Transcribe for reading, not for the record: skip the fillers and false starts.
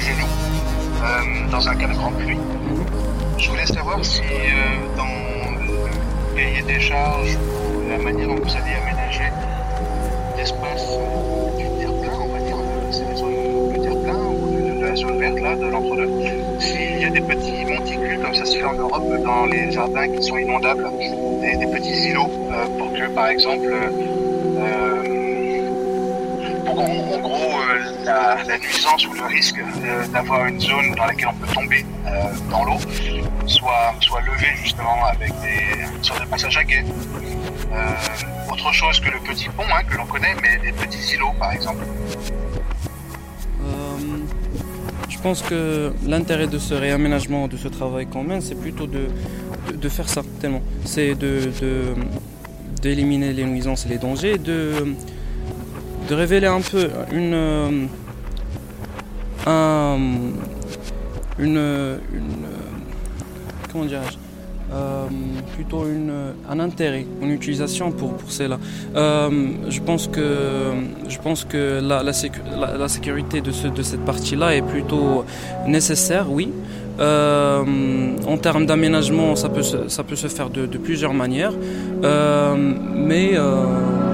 genoux dans un cas de grande pluie. Je voulais savoir si dans le cahier des charges ou la manière dont vous allez aménager l'espace du terre-plein, on va dire, c'est la zone de terre-plein ou de la zone verte là, de l'entre-deux, s'il y a des petits monticules comme ça se fait en Europe dans les jardins qui sont inondables, des petits îlots pour que par exemple pour qu'en gros la nuisance ou le risque d'avoir une zone dans laquelle on peut tomber dans l'eau soit levé justement avec une sorte de passage à gué. Autre chose que le petit pont que l'on connaît, mais des petits îlots par exemple. Je pense que l'intérêt de ce réaménagement, de ce travail qu'on mène, c'est plutôt de faire ça tellement. C'est d'éliminer les nuisances et les dangers, de révéler un peu comment dirais-je, plutôt un intérêt, une utilisation pour cela. Je pense que la sécurité de cette partie-là est plutôt nécessaire, oui. En termes d'aménagement, ça peut se faire de plusieurs manières, mais